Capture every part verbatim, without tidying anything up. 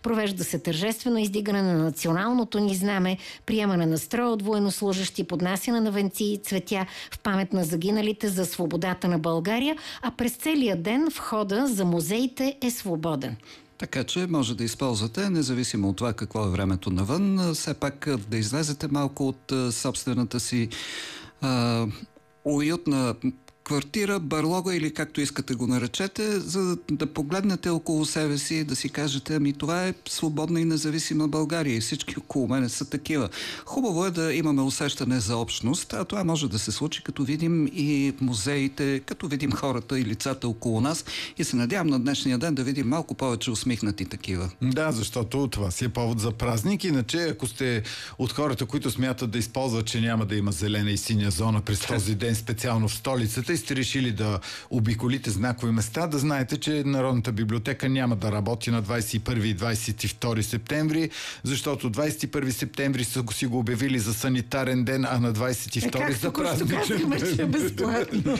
Провежда се тържествено издигане на националното ни знаме, приемане на строя от военнослужащи, поднасяне на венци и цветя в памет на загиналите за свободата на България, а през целия ден входа за музеите е свободен. Така че може да използвате, независимо от това какво е времето навън, все пак да излезете малко от собствената си а, уютна квартира, барлога или както искате го наречете, за да погледнете около себе си и да си кажете, ами това е свободна и независима България и всички около мене са такива. Хубаво е да имаме усещане за общност, а това може да се случи като видим и музеите, като видим хората и лицата около нас и се надявам на днешния ден да видим малко повече усмихнати такива. Да, защото това си е повод за празник, иначе ако сте от хората, които смятат да използват, че няма да има зелена и синя зона през този ден специално в столицата, сте решили да обиколите знакови места, да знаете, че Народната библиотека няма да работи на двадесет и първи и двадесет и втори септември, защото двадесет и първи септември са си го обявили за санитарен ден, а на двадесет и втори за празничен ден. Че е безплатно.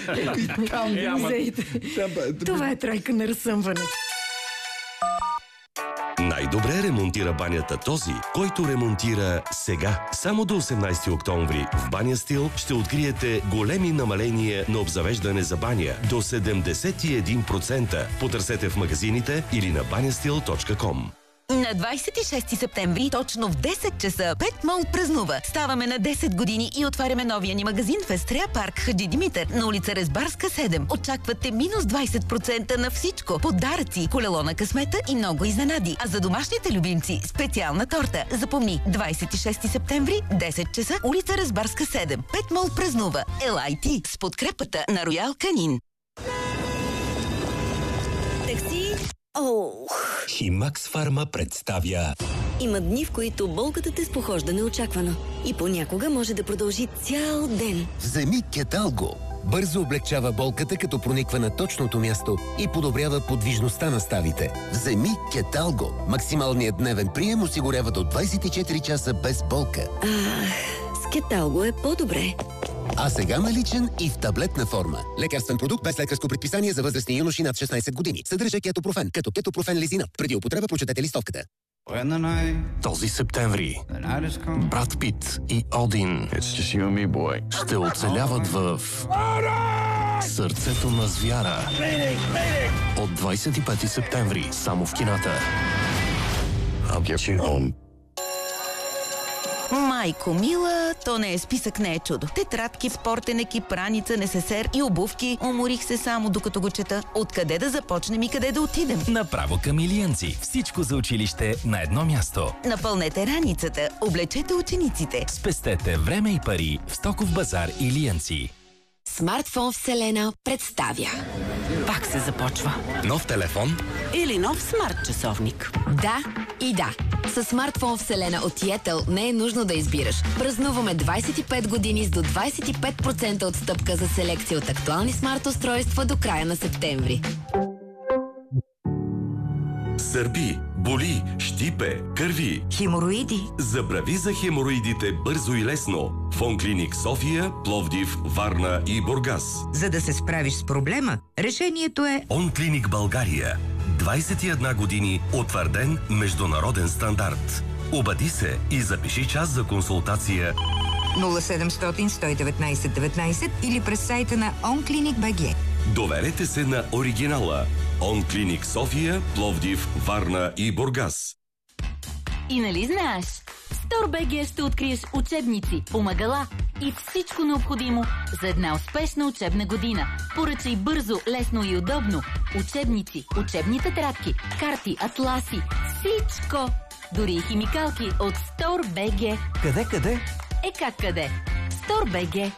Това е тройка на разсъмване. Най-добре ремонтира банята този, който ремонтира сега. Само до осемнадесети октомври в Баня Стил ще откриете големи намаления на обзавеждане за баня до седемдесет и един процента. Потърсете в магазините или на банястил точка ком. На двадесет и шести септември, точно в десет часа, Пет Мол празнува. Ставаме на десет години и отваряме новия ни магазин в Естрея парк Хаджи Димитър на улица Резбарска седем. Очаквате минус двадесет процента на всичко. Подаръци, колело на късмета и много изненади. А за домашните любимци специална торта. Запомни, двадесет и шести септември, десет часа, улица Резбарска седем. Пет Мол празнува. Ел Ай Ти с подкрепата на Роял Канин. Такси. Ох. Химакс Фарма представя. Има дни, в които болката те спохожда неочаквано. И понякога може да продължи цял ден. Вземи Кеталго. Бързо облегчава болката, като прониква на точното място и подобрява подвижността на ставите. Вземи Кеталго. Максималният дневен прием осигурява до двадесет и четири часа без болка. Ах, с Кеталго е по-добре. А сега наличен и в таблетна форма. Лекарствен продукт без лекарско предписание за възрастни юноши над шестнадесет години. Съдържа кетопрофен, като кетопрофен лизинат. Преди употреба прочетете листовката. Този септември Брат Пит и Один ще оцеляват в Сърцето на звяра. От двадесет и пети септември само в кината. Майко мила, то не е списък, не е чудо. Тетрадки, спортен екип, раница, несесер и обувки. Уморих се само докато го чета. Откъде да започнем и къде да отидем? Направо към Илиянци. Всичко за училище на едно място. Напълнете раницата, облечете учениците. Спестете време и пари в Стоков базар Илиянци. Смартфон Вселена представя. Пак се започва. Нов телефон? Или нов смарт часовник. Да и да. С смартфон Вселена от Yettel не е нужно да избираш. Празнуваме двадесет и пет години с до двадесет и пет процента отстъпка за селекция от актуални смарт устройства до края на септември. Сърби, боли, щипе, кърви. Хемороиди. Забрави за хемороидите бързо и лесно. Фонклиник София, Пловдив, Варна и Бургас. За да се справиш с проблема, решението е Онклиник България. двадесет и една години утвърден международен стандарт. Обади се и запиши час за консултация нула седемстотин сто и деветнадесет деветнадесет или през сайта на онклиник точка би джи. Доверете се на оригинала. Онклиник София, Пловдив, Варна и Бургас. И нали знаеш? В Store.bg ще откриеш учебници, помагала и всичко необходимо за една успешна учебна година. Поръчай бързо, лесно и удобно. Учебници, учебни тетрадки, карти, атласи, всичко. Дори и химикалки от Store.bg. Къде, къде? Е как къде? Store.bg.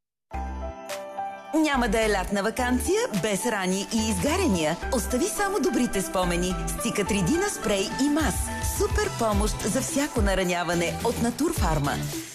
Няма да е лятна ваканция без рани и изгаряния. Остави само добрите спомени с Цикатридина спрей и мас. Супер помощ за всяко нараняване от Натурфарма.